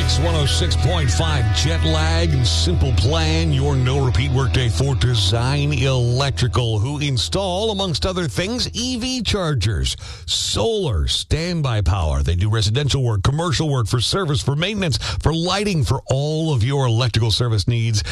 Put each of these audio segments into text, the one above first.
Mix 106.5 jet lag and simple plan. Your no-repeat workday for Design Electrical, who install, amongst other things, EV chargers, solar, standby power. They do residential work, commercial work, for service, for maintenance, for lighting, for all of your electrical service needs.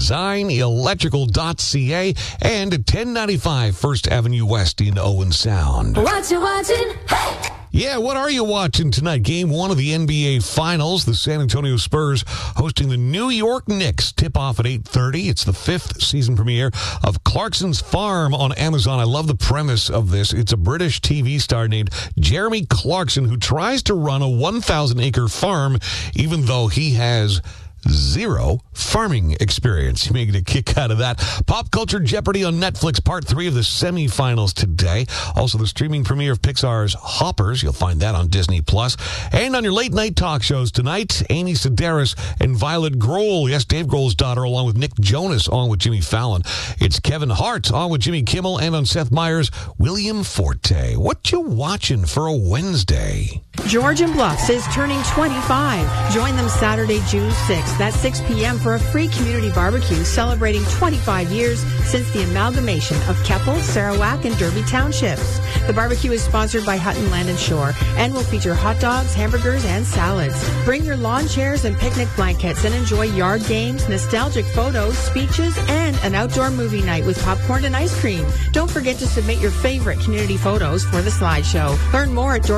DesignElectrical.ca and 1095 First Avenue West in Owen Sound. What you watching? Hey! Yeah, what are you watching tonight? Game 1 of the NBA Finals. The San Antonio Spurs hosting the New York Knicks. Tip-off at 8:30. It's the 5th season premiere of Clarkson's Farm on Amazon. I love the premise of this. It's a British TV star named Jeremy Clarkson who tries to run a 1,000-acre farm even though he has zero farming experience. You may get a kick out of that. Pop Culture Jeopardy on Netflix, part 3 of the semifinals today. Also, the streaming premiere of Pixar's Hoppers. You'll find that on Disney+. And on your late night talk shows tonight, Amy Sedaris and Violet Grohl. Yes, Dave Grohl's daughter, along with Nick Jonas, on with Jimmy Fallon. It's Kevin Hart on with Jimmy Kimmel, and on Seth Meyers, William Forte. What you watching for a Wednesday? Georgian Bluffs is turning 25. Join them Saturday, June 6th. That's 6 p.m. for a free community barbecue celebrating 25 years since the amalgamation of Keppel, Sarawak, and Derby Townships. The barbecue is sponsored by Hutton Land and Shore and will feature hot dogs, hamburgers, and salads. Bring your lawn chairs and picnic blankets and enjoy yard games, nostalgic photos, speeches, and an outdoor movie night with popcorn and ice cream. Don't forget to submit your favorite community photos for the slideshow. Learn more at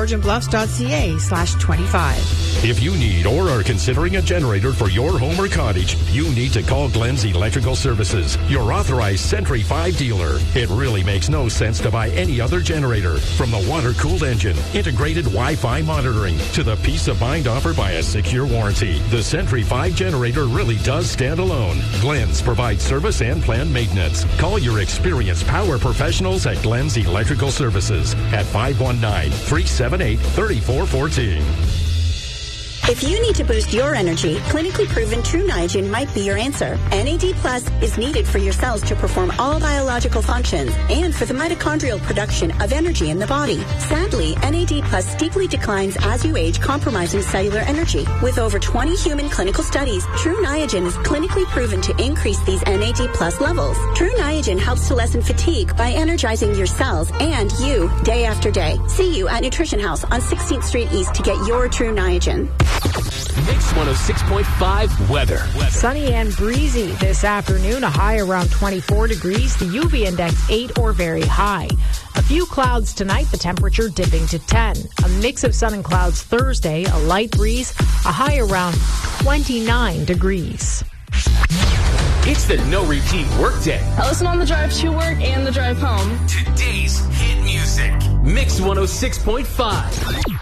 georgianbluffs.ca/25. If you need or are considering a generator for your home or cottage, you need to call Glenn's Electrical Services, your authorized Sentry 5 dealer. It really makes no sense to buy any other generator. From the water-cooled engine, integrated Wi-Fi monitoring, to the peace of mind offered by a secure warranty, the Sentry 5 generator really does stand alone. Glenn's provides service and planned maintenance. Call your experienced power professionals at Glenn's Electrical Services at 519-378-3414. If you need to boost your energy, clinically proven True Niagen might be your answer. NAD Plus is needed for your cells to perform all biological functions and for the mitochondrial production of energy in the body. Sadly, NAD Plus steeply declines as you age, compromising cellular energy. With over 20 human clinical studies, True Niagen is clinically proven to increase these NAD Plus levels. True Niagen helps to lessen fatigue by energizing your cells and you day after day. See you at Nutrition House on 16th Street East to get your True Niagen. Mix 106.5 weather. Sunny and breezy this afternoon, a high around 24 degrees, the UV index 8 or very high. A few clouds tonight, the temperature dipping to 10. A mix of sun and clouds Thursday, a light breeze, a high around 29 degrees. It's the No Repeat Workday. I listen on the drive to work and the drive home. Today's hit music. Mix 106.5.